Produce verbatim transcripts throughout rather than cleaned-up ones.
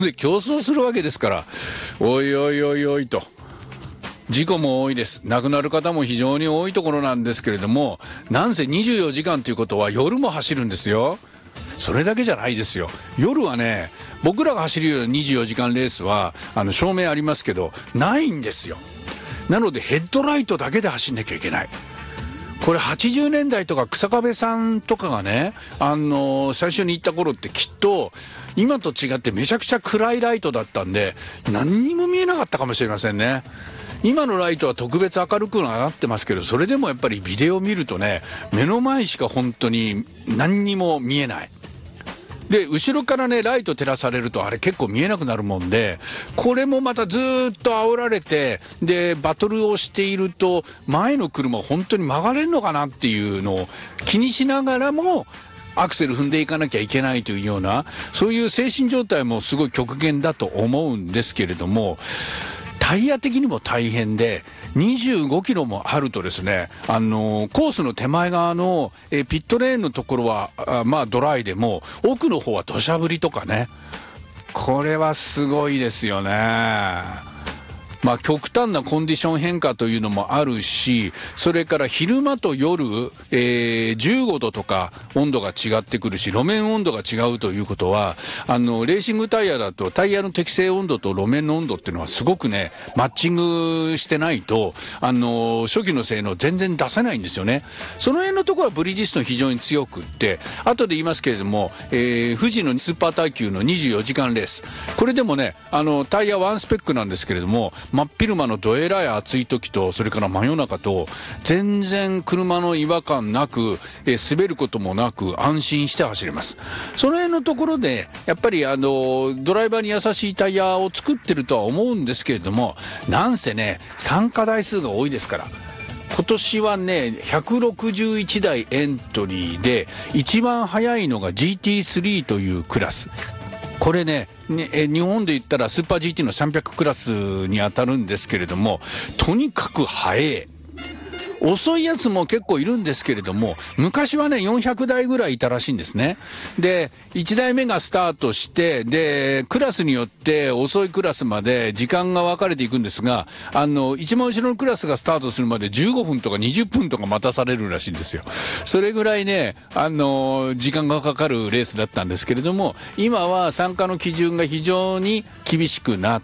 で競争するわけですから、おいおいおいおいと。事故も多いです。亡くなる方も非常に多いところなんですけれども、なんせにじゅうよじかんということは夜も走るんですよ。それだけじゃないですよ。夜はね、僕らが走るようなにじゅうよじかんレースはあの照明ありますけどないんですよ。なのでヘッドライトだけで走んなきゃいけない。これはちじゅうねんだいとか草壁さんとかがね、あのー、最初に行った頃ってきっと今と違ってめちゃくちゃ暗いライトだったんで何にも見えなかったかもしれませんね。今のライトは特別明るくなってますけど、それでもやっぱりビデオを見るとね、目の前しか本当に何にも見えない。で後ろからねライト照らされるとあれ結構見えなくなるもんで、これもまたずっと煽られて、でバトルをしていると前の車本当に曲がれるのかなっていうのを気にしながらもアクセル踏んでいかなきゃいけないというような、そういう精神状態もすごい極限だと思うんですけれども、タイヤ的にも大変でにじゅうごキロもあるとですね、あのー、コースの手前側の、えー、ピットレーンのところはあまあドライでも奥の方は土砂降りとかね、これはすごいですよね。まあ極端なコンディション変化というのもあるし、それから昼間と夜、えー、じゅうごどとか温度が違ってくるし、路面温度が違うということは、あのレーシングタイヤだとタイヤの適正温度と路面の温度っていうのはすごくねマッチングしてないと、あの初期の性能全然出せないんですよね。その辺のところはブリヂストン非常に強くって、後で言いますけれども、えー、富士のスーパー耐久のにじゅうよじかんレース、これでもねあのタイヤワンスペックなんですけれども、真っ昼間のどえらい暑い時と、それから真夜中と全然車の違和感なく、えー、滑ることもなく安心して走れます。その辺のところでやっぱりあのドライバーに優しいタイヤを作ってるとは思うんですけれども、なんせね参加台数が多いですから、今年はねひゃくろくじゅういちだいエントリーで一番速いのが ジーティースリー というクラス。これね、ねえ日本で言ったらスーパー ジーティー のさんびゃくクラスに当たるんですけれども、とにかく速い。遅いやつも結構いるんですけれども、昔はねよんひゃくだいぐらいいたらしいんですね。でいちだいめがスタートして、でクラスによって遅いクラスまで時間が分かれていくんですが、あの一番後ろのクラスがスタートするまでじゅうごふんとかにじゅっぷんとか待たされるらしいんですよ。それぐらいねあの時間がかかるレースだったんですけれども、今は参加の基準が非常に厳しくなって、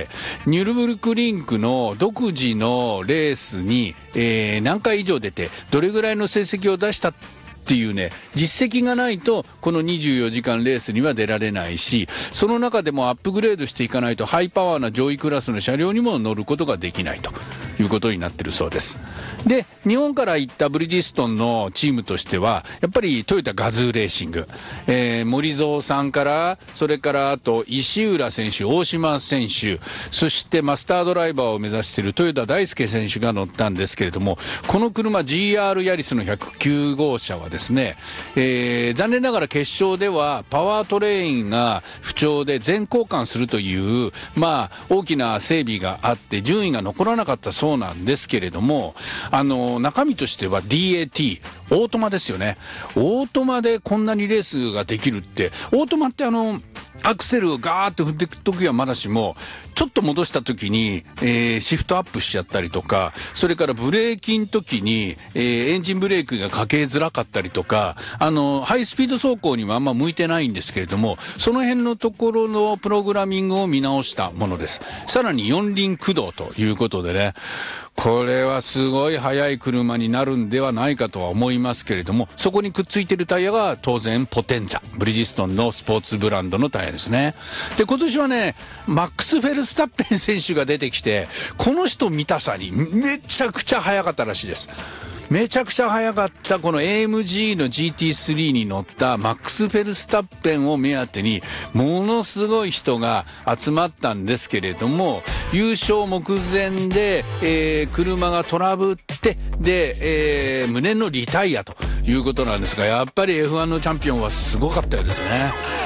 ニュルブルクリンクの独自のレースに、えー、何回以上出てどれぐらいの成績を出したっていうね実績がないとこのにじゅうよじかんレースには出られないし、その中でもアップグレードしていかないとハイパワーな上位クラスの車両にも乗ることができないということになってるそうです。で日本から行ったブリヂストンのチームとしてはやっぱりトヨタガズーレーシング、えー、森蔵さんから、それからあと石浦選手、大島選手、そしてマスタードライバーを目指している豊田大輔選手が乗ったんですけれども、この車 ジーアール ヤリスのひゃくきゅうごうしゃはですね、えー、残念ながら決勝ではパワートレインが不調で全交換するという、まあ、大きな整備があって順位が残らなかったそうなんですけれども、あの中身としては ディーエーティー オートマですよね。オートマでこんなにレースができるって、オートマってあのアクセルをガーッと踏んでいく時はまだしも、ちょっと戻した時に、えー、シフトアップしちゃったりとか、それからブレーキの時に、えー、エンジンブレーキがかけづらかったりとか、あのハイスピード走行にはあんま向いてないんですけれども、その辺のところのプログラミングを見直したものです。さらに四輪駆動ということでね、これはすごい速い車になるんではないかとは思いますけれども、そこにくっついているタイヤが当然ポテンザ、ブリヂストンのスポーツブランドのタイヤですね。で今年はねマックス・フェルスタッペン選手が出てきて、この人見たさにめちゃくちゃ速かったらしいです。めちゃくちゃ速かった。この エーエムジー の ジーティースリー に乗ったマックス・フェルスタッペンを目当てにものすごい人が集まったんですけれども、優勝目前で、えー、車がトラブってで、えー、無念のリタイアということなんですが、やっぱり エフワン のチャンピオンはすごかったようですね。